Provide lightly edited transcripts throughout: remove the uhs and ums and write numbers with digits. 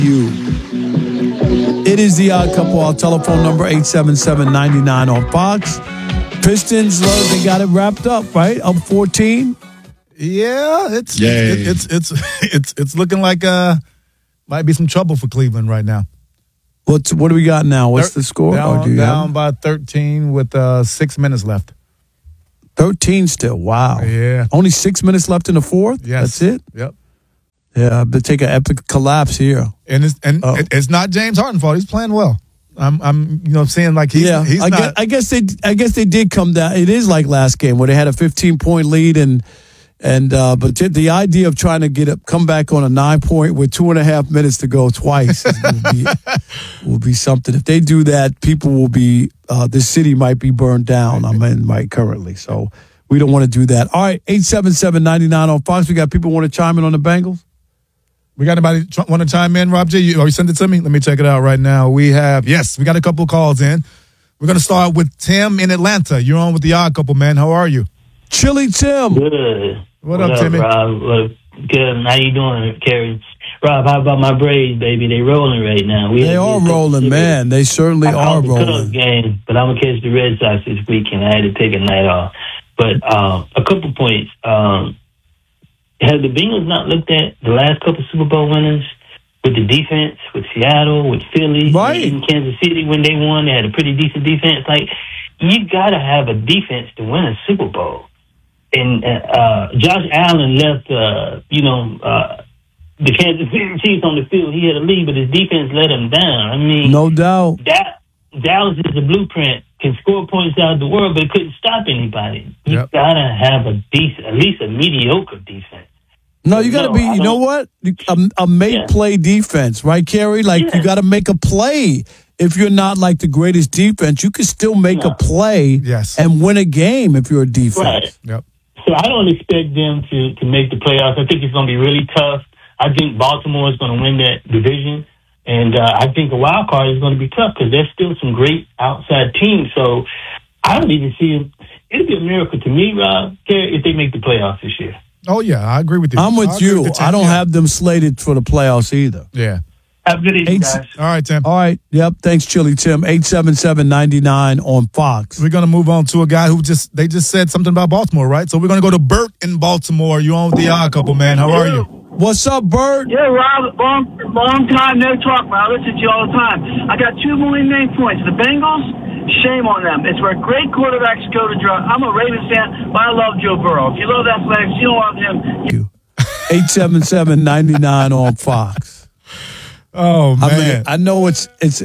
It is the Odd Couple. Our telephone number 877-99 on Fox. Pistons, they got it wrapped up, right? Up 14. Yeah, it's looking like might be some trouble for Cleveland right now. What do we got now? What's the score? Down by 13 with 6 minutes left. 13 still. Wow. Yeah. Only 6 minutes left in the fourth? Yes. That's it? Yep. Yeah, but take an epic collapse here. And it's not James Harden's fault. He's playing well. I'm saying like he's not. I guess they did come down. It is like last game where they had a 15-point lead but the idea of trying to come back on a 9-point with 2.5 minutes to go twice will be something. If they do that, people will be this city might be burned down. I'm in right currently, so we don't want to do that. All right, 877-99 on Fox. We got people want to chime in on the Bengals. We got anybody want to chime in, Rob J? You send it to me? Let me check it out right now. We got a couple of calls in. We're going to start with Tim in Atlanta. You're on with the Odd Couple, man. How are you? Chilly Tim. Good. What up, Timmy? Rob? Good. How you doing, Kerry? Rob, how about my Braves, baby? They rolling right now. They are rolling, man. They certainly are rolling. Game, but I'm going to catch the Red Sox this weekend. I had to take a night off. But a couple points. Have the Bengals not looked at the last couple Super Bowl winners with the defense, with Seattle, with Philly, right? In Kansas City when they won, they had a pretty decent defense. Like, you got to have a defense to win a Super Bowl. And Josh Allen left, the Kansas City Chiefs on the field. He had a lead, but his defense let him down. I mean, no doubt. Dallas is a blueprint. Can score points out of the world, but it couldn't stop anybody. You got to have a decent, at least a mediocre defense. No, you got to be, you know what? A make-play defense, right, Kerry? Like, you got to make a play. If you're not like the greatest defense, you can still make a play and win a game if you're a defense. Right. Yep. So I don't expect them to make the playoffs. I think it's going to be really tough. I think Baltimore is going to win that division. And I think a wild card is going to be tough because there's still some great outside teams. So I don't even see them. It'd be a miracle to me, Rob, if they make the playoffs this year. Oh, yeah, I agree with you. I'm with you. I don't have them slated for the playoffs either. Yeah. Have a good evening, guys. All right, Tim. All right. Yep. Thanks, Chili Tim. 877-99 on Fox. We're going to move on to a guy they just said something about Baltimore, right? So we're going to go to Bert in Baltimore. You on with the Odd Couple, man. How are you? What's up, Bert? Yeah, Rob. Long time no talk, man. I listen to you all the time. I got 2 million main points. The Bengals, shame on them. It's where great quarterbacks go to draw. I'm a Ravens fan, but I love Joe Burrow. If you love athletics, you don't love him. 877-99 on Fox. Oh man! I mean, I know it's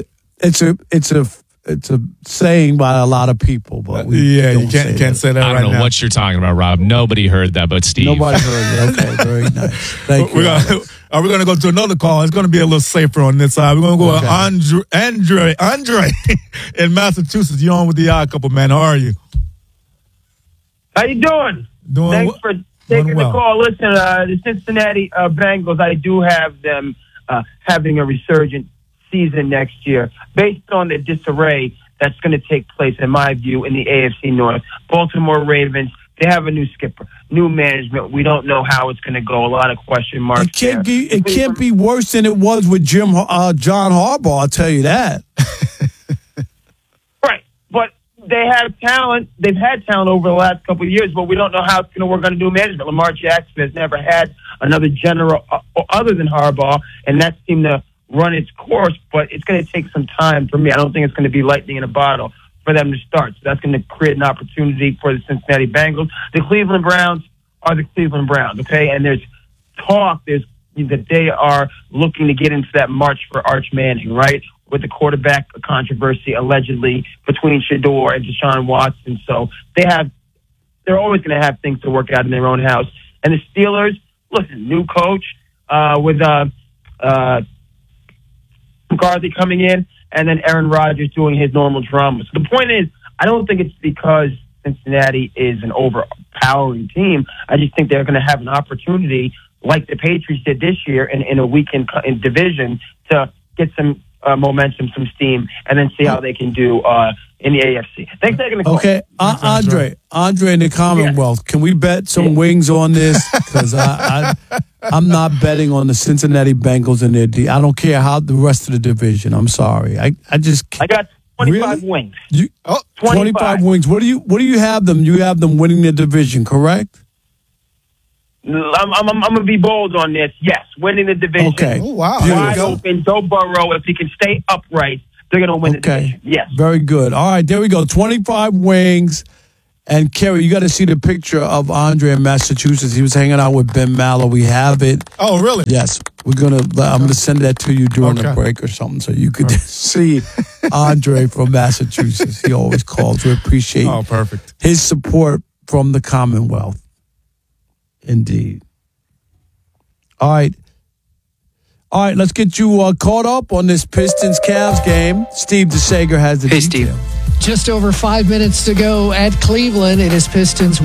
a saying by a lot you can't say that right now. I don't know what you're talking about, Rob. Nobody heard that but Steve. Nobody heard it. Okay, very nice. Thank you. We're going to go to another call. It's going to be a little safer on this side. We're going to go with Andre in Massachusetts. You're on with the Odd Couple, man. How are you? How you doing? Thanks for taking the call. Listen, the Cincinnati Bengals, I do have them having a resurgent season next year based on the disarray that's going to take place, in my view, in the AFC North. Baltimore Ravens, they have a new skipper, new management. We don't know how it's going to go. A lot of question marks. It can't be worse than it was with John Harbaugh, I'll tell you that. Right. But they have talent. They've had talent over the last couple of years, but we don't know how it's going to work on a new management. Lamar Jackson has never had another general other than Harbaugh, and that seemed to run its course, but it's going to take some time for me. I don't think it's going to be lightning in a bottle for them to start. So that's going to create an opportunity for the Cincinnati Bengals. The Cleveland Browns are the Cleveland Browns, okay? And there's talk that they are looking to get into that march for Arch Manning, right? With the quarterback controversy allegedly between Shador and Deshaun Watson. So they're always going to have things to work out in their own house. And the Steelers, listen, new coach with McCarthy coming in, and then Aaron Rodgers doing his normal drama. So the point is, I don't think it's because Cincinnati is an overpowering team. I just think they're going to have an opportunity, like the Patriots did this year in a weekend in division, to get some momentum, some steam, and then see how they can do in the AFC. Thanks for taking the call. Okay, Andre in the Commonwealth, can we bet some wings on this? Because I'm not betting on the Cincinnati Bengals and their D. I don't care how the rest of the division. I'm sorry. I just can't. I got 25 wings. 25 wings. What do you have them? You have them winning the division, correct? I'm going to be bold on this. Yes, winning the division. Okay. Oh, wow. Wide open. Joe Burrow, if he can stay upright, they're going to win the division. Yes. Very good. All right, there we go. 25 wings. And, Kerry, you got to see the picture of Andre in Massachusetts. He was hanging out with Ben Mallow. We have it. Oh, really? Yes. I'm going to send that to you during the break or something so you could see Andre from Massachusetts. He always calls. We appreciate his support from the Commonwealth. Indeed. All right, let's get you caught up on this Pistons-Cavs game. Steve DeSager has the detail. Steve. Just over 5 minutes to go at Cleveland. It is Pistons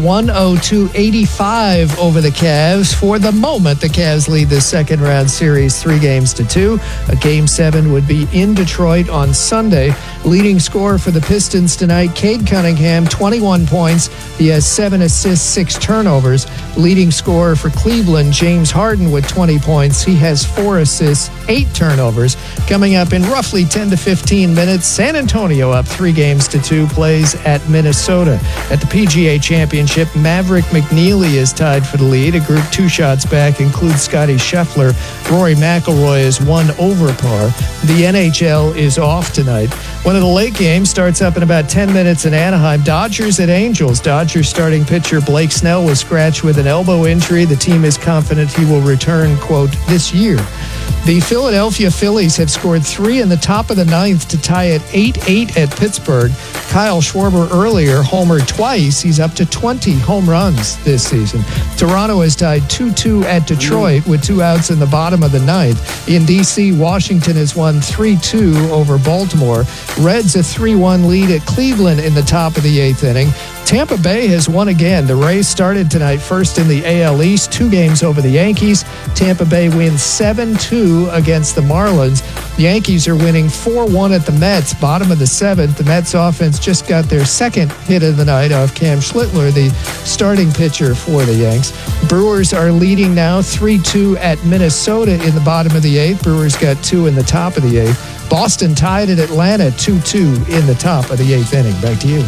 102-85 over the Cavs. For the moment, the Cavs lead the second-round series 3-2. A Game 7 would be in Detroit on Sunday. Leading scorer for the Pistons tonight, Cade Cunningham, 21 points. He has 7 assists, 6 turnovers. Leading scorer for Cleveland, James Harden, with 20 points. He has 4 assists, 8 turnovers. Coming up in roughly 10 to 15 minutes, San Antonio up 3-2 plays at Minnesota. At the PGA Championship, Maverick McNeely is tied for the lead. A group 2 shots back includes Scotty Scheffler. Rory McIlroy is 1 over par. The NHL is off tonight. One of the late games starts up in about 10 minutes in Anaheim. Dodgers at Angels. Dodgers starting pitcher Blake Snell was scratched with an elbow injury. The team is confident he will return, quote, this year. The Philadelphia Phillies have scored 3 in the top of the 9th to tie at 8-8 at Pittsburgh. Kyle Schwarber earlier homered twice. He's up to 20 home runs this season. Toronto has tied 2-2 at Detroit with 2 outs in the bottom of the 9th. In D.C., Washington has won 3-2 over Baltimore. Reds a 3-1 lead at Cleveland in the top of the 8th inning. Tampa Bay has won again. The Rays started tonight first in the AL East, 2 games over the Yankees. Tampa Bay wins 7-2 against the Marlins. The Yankees are winning 4-1 at the Mets, bottom of the 7th. The Mets offense just got their second hit of the night off Cam Schlittler, the starting pitcher for the Yanks. Brewers are leading now 3-2 at Minnesota in the bottom of the 8th. Brewers got 2 in the top of the 8th. Boston tied at Atlanta 2-2 in the top of the 8th inning. Back to you.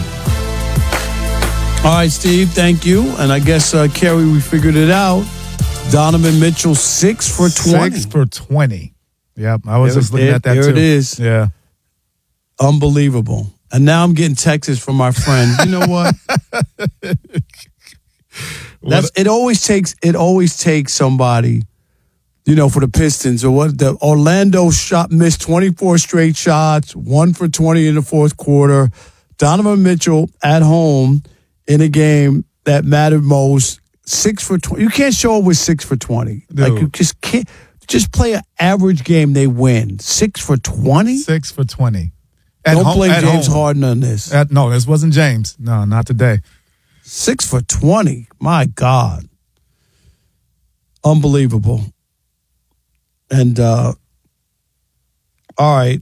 All right, Steve, thank you. And I guess, Kerry, we figured it out. Donovan Mitchell, 6 for 20. 6 for 20. Yep, I was just looking at that, there too. There it is. Yeah. Unbelievable. And now I'm getting texts from my friend. You know what? It always takes somebody, for the Pistons or what the Orlando missed 24 straight shots, 1 for 20 in the fourth quarter. Donovan Mitchell at home in a game that mattered most, 6 for 20. You can't show up with 6 for 20. Dude. Like, you just can't. Just play an average game, they win. 6 for 20? 6 for 20. Don't blame James Harden on this. No, this wasn't James. No, not today. 6 for 20. My God. Unbelievable. And, all right.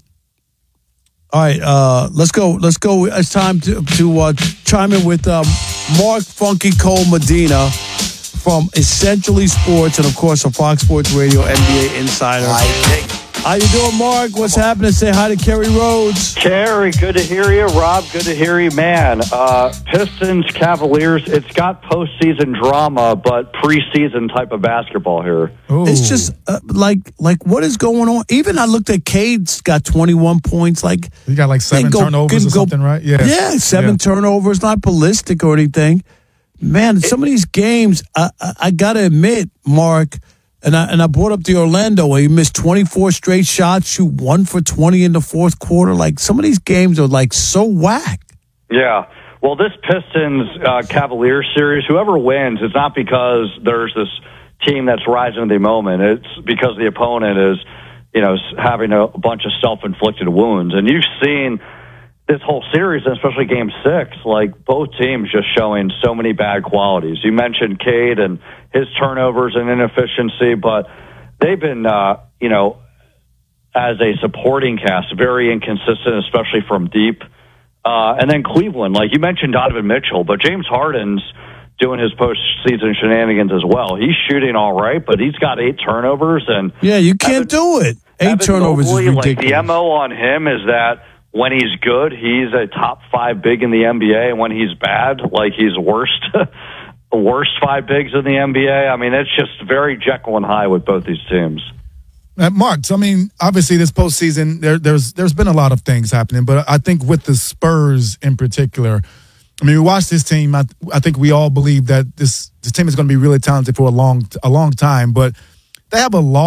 Let's go. It's time to chime in with Mark Funky Cole Medina from Essentially Sports and, of course, a Fox Sports Radio NBA insider. How you doing, Mark? What's happening? Say hi to Kerry Rhodes. Kerry, good to hear you. Rob, good to hear you. Man, Pistons, Cavaliers, it's got postseason drama, but preseason type of basketball here. Ooh. It's just like what is going on? Even I looked at Cade's got 21 points. Like he got like 7 turnovers or something, right? Yeah, 7 turnovers, not ballistic or anything. Man, some of these games, I got to admit, Mark, and I brought up the Orlando where he missed 24 straight shots, shoot 1 for 20 in the fourth quarter. Like, some of these games are, like, so whack. Yeah. Well, this Pistons Cavaliers series, whoever wins, it's not because there's this team that's rising to the moment. It's because the opponent is, having a bunch of self-inflicted wounds. And you've seen this whole series, and especially Game 6, like both teams just showing so many bad qualities. You mentioned Cade and his turnovers and inefficiency, but they've been, as a supporting cast, very inconsistent, especially from deep. And then Cleveland, like you mentioned Donovan Mitchell, but James Harden's doing his postseason shenanigans as well. He's shooting all right, but he's got 8 turnovers. And yeah, you can't do it. 8 turnovers is ridiculous. Like the MO on him is that when he's good, he's a top 5 big in the NBA, and when he's bad, like he's worst 5 bigs in the NBA. I mean, it's just very Jekyll and Hyde with both these teams. Mark, so, I mean, obviously this postseason, there's been a lot of things happening, but I think with the Spurs in particular, I mean, we watched this team. I think we all believe that this team is going to be really talented for a long time, but they have a long